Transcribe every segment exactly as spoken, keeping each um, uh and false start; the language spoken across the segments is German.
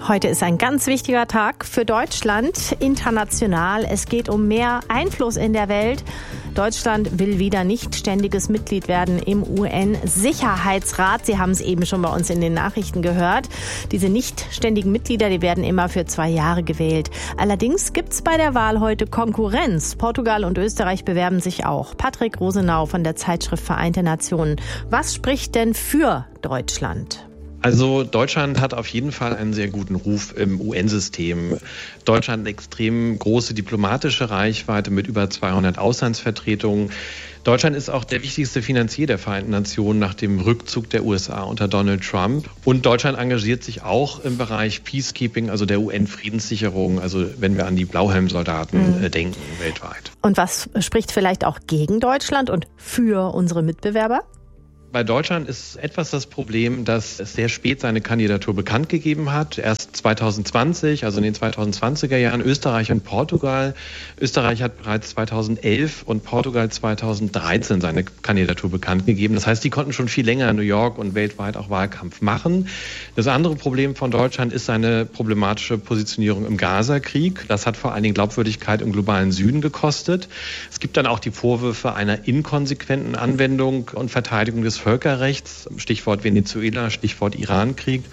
Heute ist ein ganz wichtiger Tag für Deutschland, international. Es geht um mehr Einfluss in der Welt. Deutschland will wieder nicht ständiges Mitglied werden im U N-Sicherheitsrat. Sie haben es eben schon bei uns in den Nachrichten gehört. Diese nicht ständigen Mitglieder, die werden immer für zwei Jahre gewählt. Allerdings gibt es bei der Wahl heute Konkurrenz. Portugal und Österreich bewerben sich auch. Patrick Rosenau von der Zeitschrift Vereinte Nationen. Was spricht denn für Deutschland? Also Deutschland hat auf jeden Fall einen sehr guten Ruf im U N-System. Deutschland hat eine extrem große diplomatische Reichweite mit über zweihundert Auslandsvertretungen. Deutschland ist auch der wichtigste Finanzier der Vereinten Nationen nach dem Rückzug der U S A unter Donald Trump. Und Deutschland engagiert sich auch im Bereich Peacekeeping, also der U N-Friedenssicherung, also wenn wir an die Blauhelmsoldaten mhm. denken weltweit. Und was spricht vielleicht auch gegen Deutschland und für unsere Mitbewerber? Bei Deutschland ist etwas das Problem, dass es sehr spät seine Kandidatur bekannt gegeben hat. Erst zwanzig zwanzig, also in den zweitausendzwanziger Jahren, Österreich und Portugal. Österreich hat bereits zweitausendelf und Portugal zweitausenddreizehn seine Kandidatur bekannt gegeben. Das heißt, die konnten schon viel länger in New York und weltweit auch Wahlkampf machen. Das andere Problem von Deutschland ist seine problematische Positionierung im Gaza-Krieg. Das hat vor allen Dingen Glaubwürdigkeit im globalen Süden gekostet. Es gibt dann auch die Vorwürfe einer inkonsequenten Anwendung und Verteidigung des Völkerrechts, Stichwort Venezuela, Stichwort Irankrieg.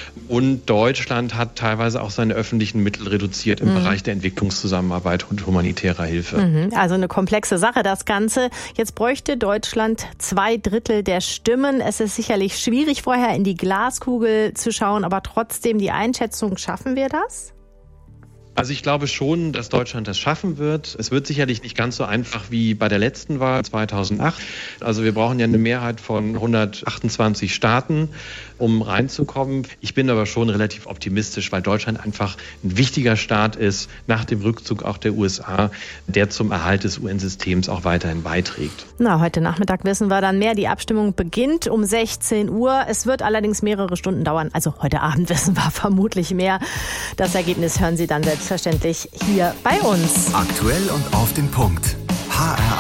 Und Deutschland hat teilweise auch seine öffentlichen Mittel reduziert im mhm. Bereich der Entwicklungszusammenarbeit und humanitärer Hilfe. Mhm. Also eine komplexe Sache, das Ganze. Jetzt bräuchte Deutschland zwei Drittel der Stimmen. Es ist sicherlich schwierig, vorher in die Glaskugel zu schauen, aber trotzdem die Einschätzung, schaffen wir das? Also ich glaube schon, dass Deutschland das schaffen wird. Es wird sicherlich nicht ganz so einfach wie bei der letzten Wahl zweitausendacht. Also wir brauchen ja eine Mehrheit von hundertachtundzwanzig Staaten, um reinzukommen. Ich bin aber schon relativ optimistisch, weil Deutschland einfach ein wichtiger Staat ist, nach dem Rückzug auch der U S A, der zum Erhalt des U N-Systems auch weiterhin beiträgt. Na, heute Nachmittag wissen wir dann mehr. Die Abstimmung beginnt um sechzehn Uhr. Es wird allerdings mehrere Stunden dauern. Also heute Abend wissen wir vermutlich mehr. Das Ergebnis hören Sie dann selbstverständlich hier bei uns. Aktuell und auf den Punkt. H R